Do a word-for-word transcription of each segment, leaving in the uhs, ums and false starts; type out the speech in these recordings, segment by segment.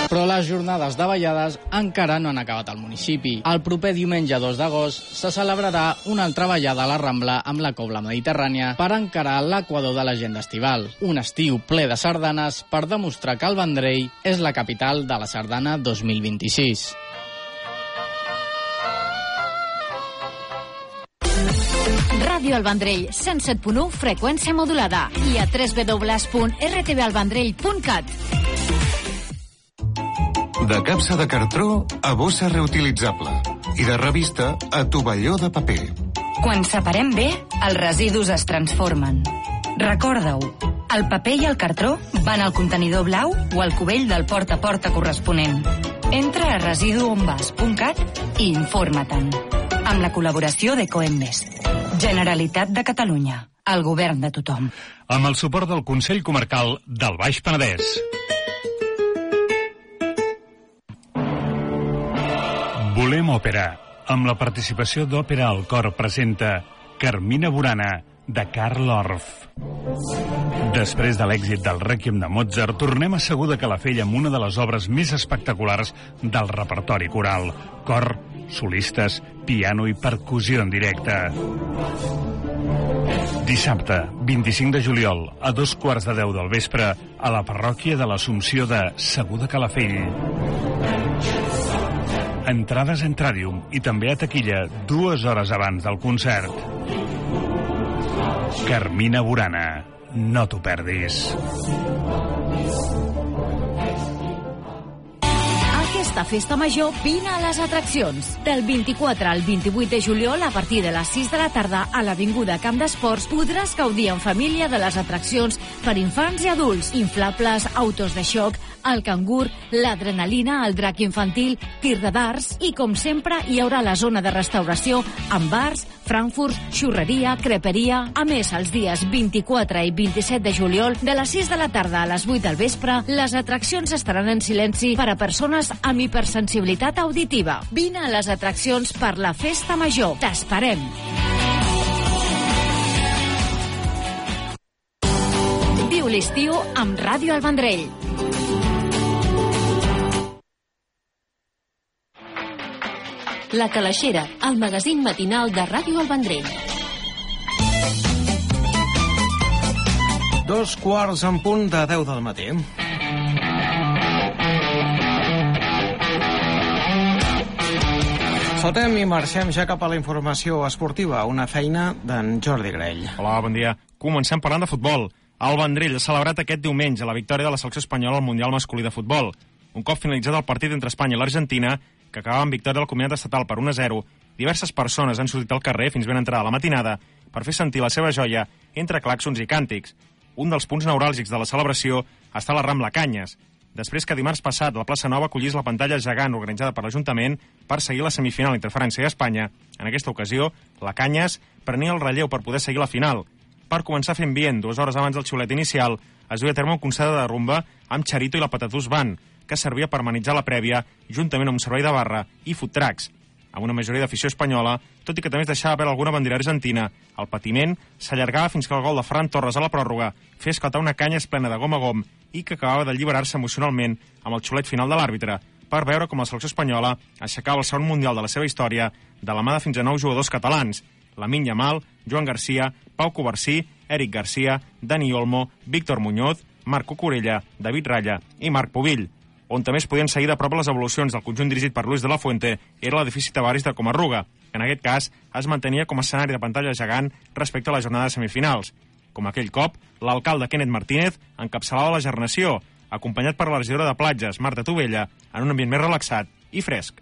Però les jornades de ballades encara no han acabat al municipi. El proper diumenge dos d'agost se celebrarà una altra ballada a la Rambla amb la Cobla Mediterrània per encarar l'equador de l'agenda estival. Un estiu ple de sardanes per demostrar que el Vendrell és la capital de la sardana dos mil vint-i-sis. Ràdio El Vendrell, cent set punt u, freqüència modulada, i a w w w punt r t v el vendrell punt cat. De capsa de cartró a bossa reutilitzable i de revista a tovalló de paper. Quan separem bé, els residus es transformen. Recorda-ho, el paper i el cartró van al contenidor blau o al cubell del porta a porta corresponent. Entra a residu on vas punt cat i informa-te'n. Amb la col·laboració d'Ecoembes. Generalitat de Catalunya. El govern de tothom. Amb el suport del Consell Comarcal del Baix Penedès. Volem òpera. Amb la participació d'Òpera al Cor presenta Carmina Burana, de Karl Orff. Després de l'èxit del Rèquiem de Mozart, tornem a Segur de Calafell amb una de les obres més espectaculars del repertori coral. Cor, solistes, piano i percussió en directe. Dissabte, vint-i-cinc de juliol, a dos quarts de deu del vespre, a la parròquia de l'Assumpció de Segur de Calafell. Entrades a Entradium i també a taquilla dues hores abans del concert. Carmina Burana, no t'ho perdis. Aquesta festa major, vine a les atraccions. Del vint-i-quatre al vint-i-vuit de juliol, a partir de les sis de la tarda, a l'Avinguda Camp d'Esports, podràs gaudir en família de les atraccions per infants i adults. Inflables, autos de xoc, el cangur, l'adrenalina, el drac infantil, tir de darts i, com sempre, hi haurà la zona de restauració amb bars, frankfurts, xurreria, creperia. A més, els dies vint-i-quatre i vint-i-set de juliol, de les sis de la tarda a les vuit del vespre, les atraccions estaran en silenci per a persones amb hipersensibilitat auditiva. Vine a les atraccions per la festa major. T'esperem! Viu l'estiu amb Ràdio El Vendrell. La Calaixera, el magazín matinal de Ràdio El Vendrell. Dos quarts en punt de deu del matí. Saltem i marxem ja cap a la informació esportiva, una feina d'en Jordi Grell. Hola, bon dia. Comencem parlant de futbol. El Vendrell ha celebrat aquest diumenge la victòria de la selecció espanyola al Mundial masculí de futbol. Un cop finalitzat el partit entre Espanya i l'Argentina, que acabava amb victòria del combinat estatal per un a zero, diverses persones han sortit al carrer fins ben entrada la matinada per fer sentir la seva joia entre clàxons i càntics. Un dels punts neuràlgics de la celebració està a la Rambla Canyes, després que dimarts passat la plaça Nova acollís la pantalla gegant organitzada per l'Ajuntament per seguir la semifinal entre França i Espanya. En aquesta ocasió, la Canyes prenia el relleu per poder seguir la final. Per començar fent ambient, dues hores abans del xiulet inicial, es duia a terme un concert de rumba amb Charito i la Patatús Band, que servia per amenitzar la prèvia, juntament amb un servei de barra i food trucks. Amb una majoria d'afició espanyola, tot i que també es deixava veure alguna bandera argentina, el patiment s'allargava fins que el gol de Ferran Torres a la pròrroga fes esclatar una canya plena de gom a gom i que acabava d'alliberar-se emocionalment amb el xulet final de l'àrbitre, per veure com la selecció espanyola aixecava el segon mundial de la seva història de la mà de fins a nou jugadors catalans: Lamine Yamal, Joan Garcia, Pau Covarsí, Eric Garcia, Dani Olmo, Víctor Muñoz, Marc Cucurella, David Raya i Marc Pubill. On també es podien seguir de prop les evolucions del conjunt dirigit per Luis de la Fuente era l'edifici Tavares de Comarruga, que en aquest cas es mantenia com a escenari de pantalla gegant respecte a la jornada de semifinals. Com aquell cop, l'alcalde Kenneth Martínez encapçalava la gernació, acompanyat per la regidora de platges, Marta Tovella, en un ambient més relaxat i fresc.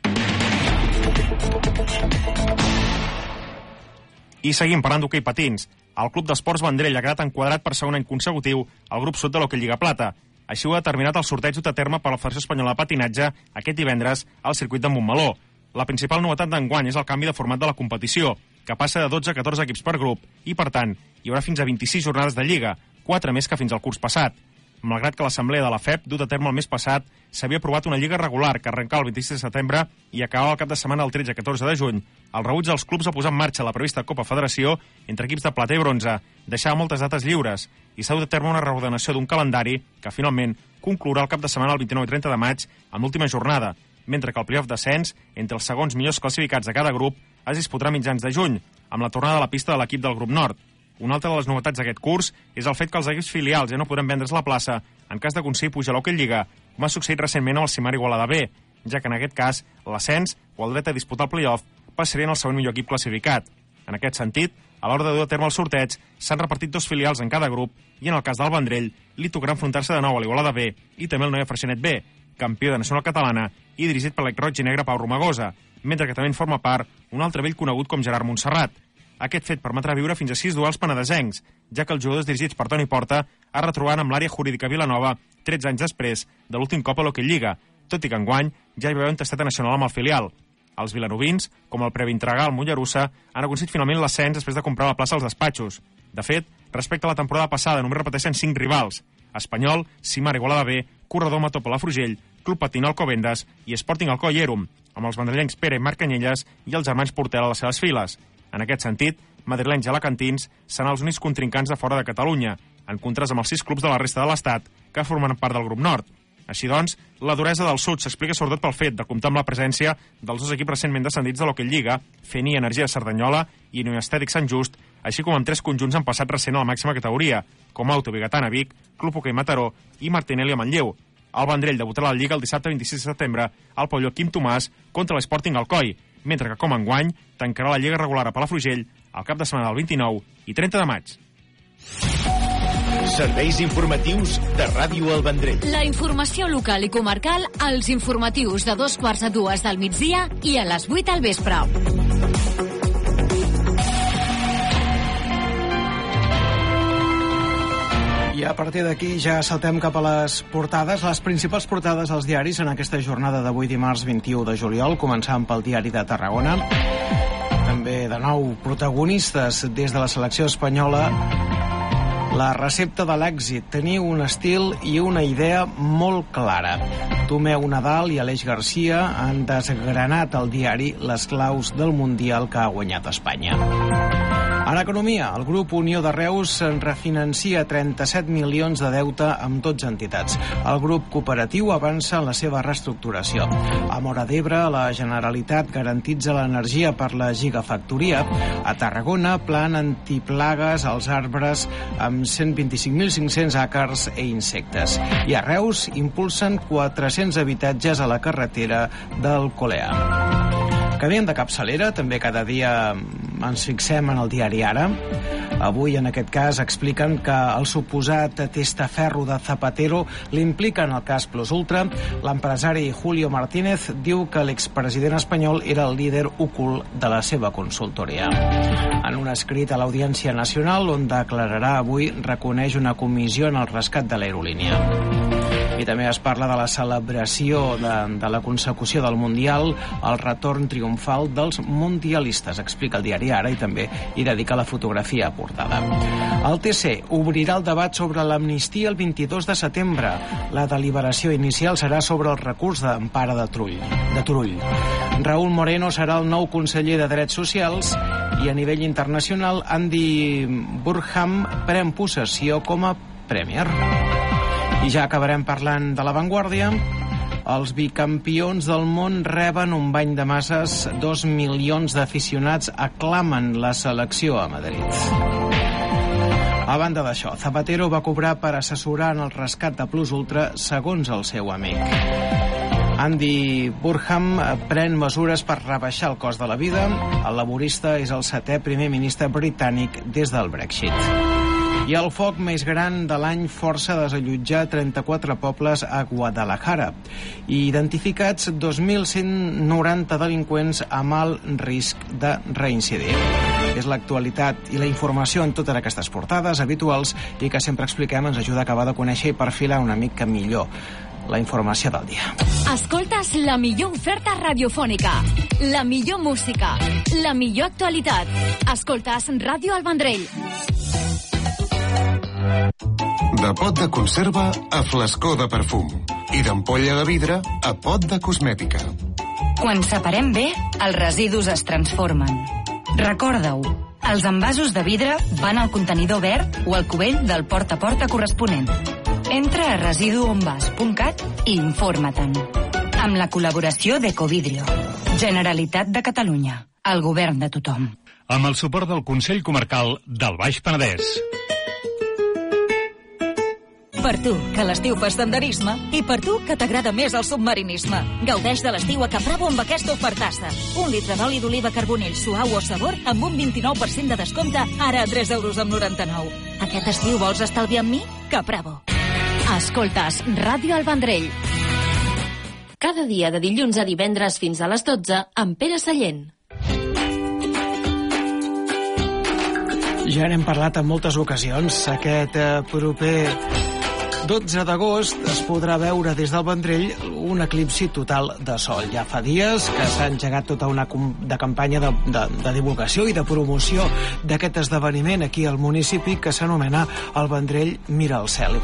I seguim parlant d'hoquei patins. El Club d'Esports Vendrell ha quedat enquadrat per segon any consecutiu al grup sud de l'Hoquei Lliga Plata. Així ho ha determinat el sorteig dut a terme per la Federació Espanyola de Patinatge aquest divendres al circuit de Montmeló. La principal novetat d'enguany és el canvi de format de la competició, que passa de dotze a catorze equips per grup, i per tant, hi haurà fins a vint-i-sis jornades de Lliga, quatre més que fins al curs passat. Malgrat que l'assemblea de la F E P, dut a terme el mes passat, s'havia aprovat una lliga regular que arrencava el vint-i-sis de setembre i acabava el cap de setmana del tretze a catorze de juny, el rebuig dels clubs a posar en marxa la prevista Copa Federació entre equips de plata i bronze deixava moltes dates lliures i s'ha dut a terme una reordenació d'un calendari que finalment conclourà el cap de setmana el vint-i-nou i trenta de maig amb l'última jornada, mentre que el playoff d'ascens entre els segons millors classificats de cada grup es disputarà a mitjans de juny, amb la tornada a la pista de l'equip del grup nord. Una altra de les novetats d'aquest curs és el fet que els equips filials ja no podran vendre's la plaça en cas d'aconseguir pujar a l'Hockey Lliga, com ha succeït recentment amb el Cimar Igualada B, ja que en aquest cas l'ascens o el dret a disputar el playoff passarien al segon millor equip classificat. En aquest sentit, a l'hora de dur a terme el sorteig, s'han repartit dos filials en cada grup i en el cas del Vendrell li tocarà enfrontar-se de nou a l'Igualada B i també el Noia Freixenet B, campió de Nacional Catalana i dirigit per l'exroig i negre Pau Romagosa, mentre que també en forma part un altre vell conegut com Gerard Montserrat. Aquest fet permetrà viure fins a sis duels penedesencs, ja que els jugadors dirigits per Toni Porta es retrobaran amb l'àrea jurídica Vilanova tretze anys després de l'últim cop a l'Hockey Lliga, tot i que enguany ja hi va haver un testat nacional amb el filial. Els vilanovins, com el Previntregal Mollerussa, han aconseguit finalment l'ascens després de comprar la plaça als despatxos. De fet, respecte a la temporada passada, només repeteixen cinc rivals: Espanyol, Cimar Igualada B, Corredor Mató Palafrugell, Club Patín Alcobendas i Sporting Alcoi Erum, amb els madrilenys Pere i Marc Canyelles i els germans Portela a les seves files. En aquest sentit, madrilenys i alacantins seran els únics contrincants de fora de Catalunya, en contrast amb els sis clubs de la resta de l'Estat que formen part del grup nord. Així doncs, la duresa del sud s'explica sobretot pel fet de comptar amb la presència dels dos equips recentment descendits de l'Hockey Lliga, Feni Energia de Cerdanyola i Neoestètic Sant Just, així com amb tres conjunts en passat recent a la màxima categoria, com Auto Bigatana Vic, Club Hoquei Mataró i Martinelli a Manlleu. El Vendrell debutarà a la Lliga el dissabte vint-i-sis de setembre al pavelló Quim Tomàs contra l'Sporting Alcoi, mentre que, com enguany, tancarà la Lliga regular a Palafrugell al cap de setmana del vint-i-nou i trenta de maig. Serveis informatius de Ràdio El Vendrell. La informació local i comarcal als informatius de dos quarts a dues del migdia i a les vuit al vespre. I a partir d'aquí ja saltem cap a les portades, les principals portades als diaris en aquesta jornada d'avui dimarts vint-i-u de juliol, començant pel diari de Tarragona. També de nou protagonistes des de la selecció espanyola. La recepta de l'èxit, tenir un estil i una idea molt clara. Tomeu Nadal i Aleix Garcia han desgranat al diari les claus del Mundial que ha guanyat Espanya. En economia, el grup Unió de Reus refinancia trenta-set milions de deute amb dotze entitats. El grup cooperatiu avança en la seva reestructuració. A Móra d'Ebre, la Generalitat garantitza l'energia per la gigafactoria. A Tarragona, plan antiplagues als arbres amb cent vint-i-cinc mil cinc-cents àcars i insectes. I a Reus impulsen quatre-cents habitatges a la carretera del Coleà. Canviem de capçalera, també cada dia ens fixem en el diari Ara. Avui, en aquest cas, expliquen que el suposat testaferro de Zapatero l'implica en el cas Plus Ultra. L'empresari Julio Martínez diu que l'expresident espanyol era el líder ocult de la seva consultoria. En un escrit a l'Audiència Nacional, on declararà avui, reconeix una comissió en el rescat de l'aerolínia. I també es parla de la celebració de, de la consecució del Mundial, el retorn triomfal dels mundialistes, explica el diari Ara, i també hi dedica la fotografia a portada. El T C obrirà el debat sobre l'amnistia el vint-i-dos de setembre. La deliberació inicial serà sobre el recurs d'empara de Turull. De Turull. Raúl Moreno serà el nou conseller de Drets Socials i a nivell internacional Andy Burham pren possessió com a Premier. I ja acabarem parlant de l'avantguàrdia. Els bicampions del món reben un bany de masses. Dos milions d'aficionats aclamen la selecció a Madrid. A banda d'això, Zapatero va cobrar per assessorar en el rescat de Plus Ultra, segons el seu amic. Andy Burham pren mesures per rebaixar el cost de la vida. El laborista és el setè primer ministre britànic des del Brexit. I el foc més gran de l'any força a desallotjar trenta-quatre pobles a Guadalajara. I identificats dos mil cent noranta delinqüents amb alt risc de reincidir. És l'actualitat i la informació en totes aquestes portades habituals i que sempre expliquem ens ajuda a acabar de conèixer i perfilar una mica millor la informació del dia. Escoltes la millor oferta radiofònica, la millor música, la millor actualitat. Escoltes Ràdio El Vendrell. De pot de conserva a flascó de perfum i d'ampolla de vidre a pot de cosmètica. Quan separem bé, els residus es transformen. Recorda-ho, els envasos de vidre van al contenidor verd o al cubell del porta a porta corresponent. Entra a residuonvas punt cat i informa-te'n. Amb la col·laboració d'Ecovidrio. Generalitat de Catalunya. El govern de tothom. Amb el suport del Consell Comarcal del Baix Penedès. Per tu, que a l'estiu fas senderisme, i per tu, que t'agrada més el submarinisme. Gaudeix de l'estiu a Capravo amb aquesta ofertassa. Un litre d'oli d'oliva carbonell suau o sabor amb un vint-i-nou per cent de descompte, ara a tres euros amb noranta-nou. Aquest estiu vols estalviar amb mi? Capravo. Escoltes Ràdio El Vendrell. Cada dia de dilluns a divendres fins a les dotze amb Pere Sallent. Ja n'hem parlat en moltes ocasions. Aquest eh, proper dotze d'agost es podrà veure des del Vendrell un eclipsi total de sol. Ja fa dies que s'ha engegat tota una de campanya de, de, de divulgació i de promoció d'aquest esdeveniment aquí al municipi que s'anomena El Vendrell Mira el Cel.